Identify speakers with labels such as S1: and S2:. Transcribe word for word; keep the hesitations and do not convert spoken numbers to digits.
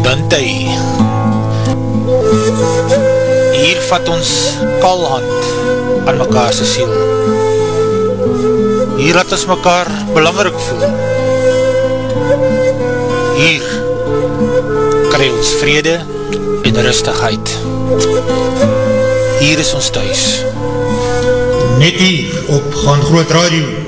S1: Bintay. Hier vat ons kalhand aan mekaar se siel. Hier laat ons mekaar belangrik voel. Hier kry ons vrede en rustigheid. Hier is ons thuis.
S2: Net hier op Gaan Groot Radio